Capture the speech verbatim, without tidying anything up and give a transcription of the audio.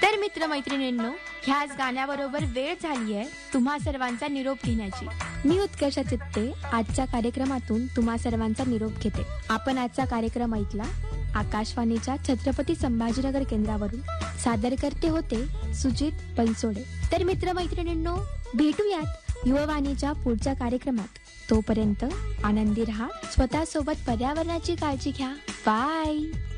तर मित्र मैत्रिणींनो, ह्याच गाण्याबरोबर वेळ झाली आहे तुम्हा सर्वांचा निरोप घेण्याची. मी उत्कर्षा चित्ते आजच्या कार्यक्रमातून तुम्हा सर्वांचा निरोप घेते. आपण आजचा कार्यक्रम ऐकला आकाशवाणीच्या छत्रपती संभाजीनगर केंद्रावरून. सादर करते होते सुजित बनसोडे. तर मित्र मैत्रिणींनो, भेटूयात युववाणीच्या पुढच्या कार्यक्रमात. तोपर्यंत आनंदी रहा, स्वतःसोबत पर्यावरणाची काळजी घ्या. बाय.